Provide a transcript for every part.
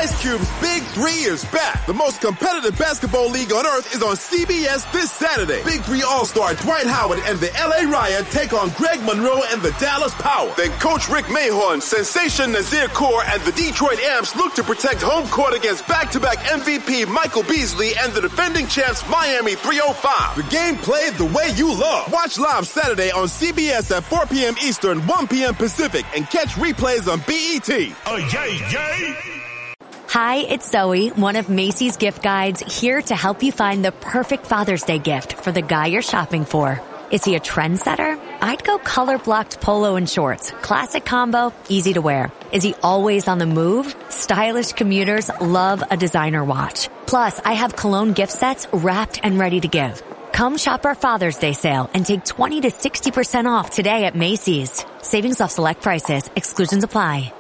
Ice Cube's Big 3 is back. The most competitive basketball league on earth is on CBS this Saturday. Big 3 All-Star Dwight Howard and the LA Riot take on Greg Monroe and the Dallas Power. Then Coach Rick Mahorn, Sensation Nazir Kaur, and the Detroit Amps look to protect home court against back-to-back MVP Michael Beasley and the defending champs Miami 305. The game played the way you love. Watch live Saturday on CBS at 4 p.m. Eastern, 1 p.m. Pacific, and catch replays on BET. Oh, yay, yay! Hi, it's Zoe, one of Macy's gift guides, here to help you find the perfect Father's Day gift for the guy you're shopping for. Is he a trendsetter? I'd go color-blocked polo and shorts. Classic combo, easy to wear. Is he always on the move? Stylish commuters love a designer watch. Plus, I have cologne gift sets wrapped and ready to give. Come shop our Father's Day sale and take 20 to 60% off today at Macy's. Savings off select prices. Exclusions apply.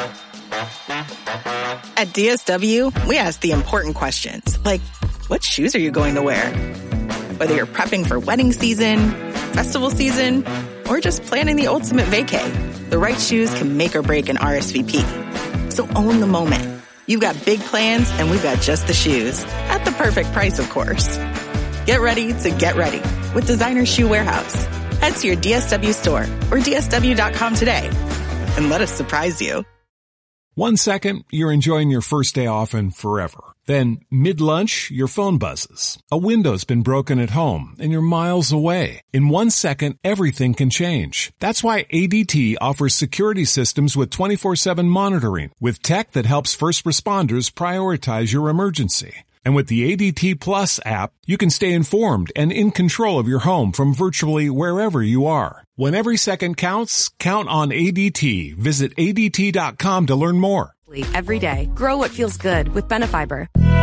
At DSW, we ask the important questions, like, what shoes are you going to wear? Whether you're prepping for wedding season, festival season, or just planning the ultimate vacay, the right shoes can make or break an RSVP. So own the moment. You've got big plans, and we've got just the shoes. At the perfect price, of course. Get ready to get ready with Designer Shoe Warehouse. Head to your DSW store or DSW.com today and let us surprise you. 1 second, you're enjoying your first day off and forever. Then, mid-lunch, your phone buzzes. A window's been broken at home and you're miles away. In 1 second, everything can change. That's why ADT offers security systems with 24/7 monitoring, with tech that helps first responders prioritize your emergency. And with the ADT Plus app, you can stay informed and in control of your home from virtually wherever you are. When every second counts, count on ADT. Visit ADT.com to learn more. Every day, grow what feels good with Benefiber.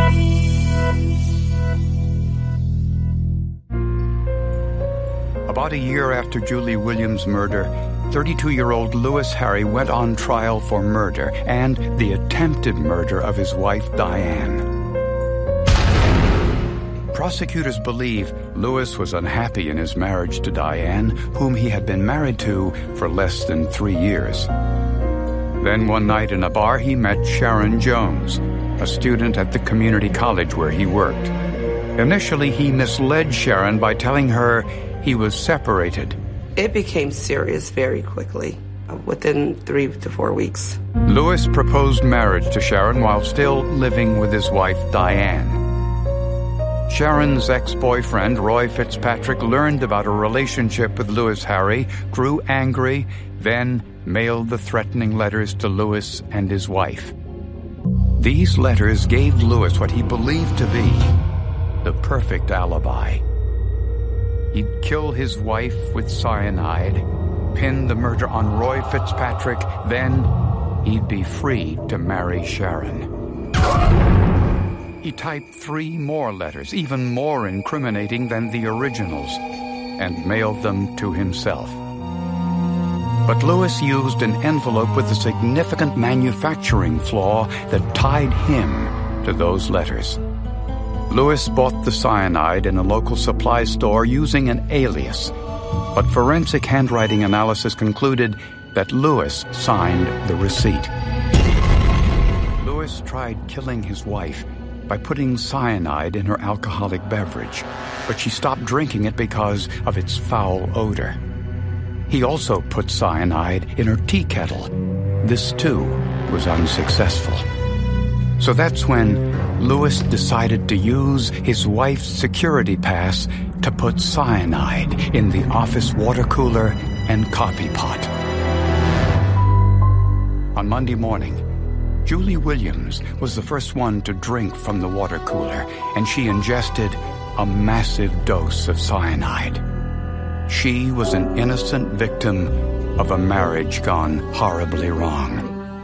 About a year after Julie Williams' murder, 32-year-old Louis Harry went on trial for murder and the attempted murder of his wife, Diane. Prosecutors believe Louis was unhappy in his marriage to Diane, whom he had been married to for less than 3 years. Then one night in a bar, he met Sharon Jones, a student at the community college where he worked. Initially, he misled Sharon by telling her he was separated. It became serious very quickly, within 3 to 4 weeks. Louis proposed marriage to Sharon while still living with his wife, Diane. Sharon's ex-boyfriend, Roy Fitzpatrick, learned about a relationship with Louis Harry, grew angry, then mailed the threatening letters to Louis and his wife. These letters gave Louis what he believed to be the perfect alibi. He'd kill his wife with cyanide, pin the murder on Roy Fitzpatrick, then he'd be free to marry Sharon. He typed 3 more letters, even more incriminating than the originals, and mailed them to himself. But Louis used an envelope with a significant manufacturing flaw that tied him to those letters. Louis bought the cyanide in a local supply store using an alias, but forensic handwriting analysis concluded that Louis signed the receipt. Louis tried killing his wife by putting cyanide in her alcoholic beverage, but she stopped drinking it because of its foul odor. He also put cyanide in her tea kettle. This, too, was unsuccessful. So that's when Louis decided to use his wife's security pass to put cyanide in the office water cooler and coffee pot. On Monday morning, Julie Williams was the first one to drink from the water cooler, and she ingested a massive dose of cyanide. She was an innocent victim of a marriage gone horribly wrong.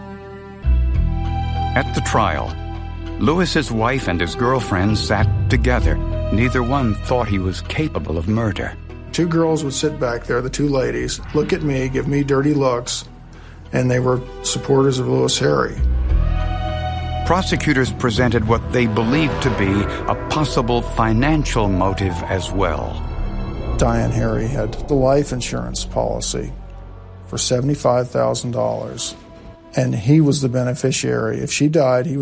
At the trial, Louis's wife and his girlfriend sat together. Neither one thought he was capable of murder. 2 girls would sit back there, the 2 ladies, look at me, give me dirty looks, and they were supporters of Louis Harry. Prosecutors presented what they believed to be a possible financial motive as well. Diane Harry had the life insurance policy for $75,000, and he was the beneficiary. If she died, he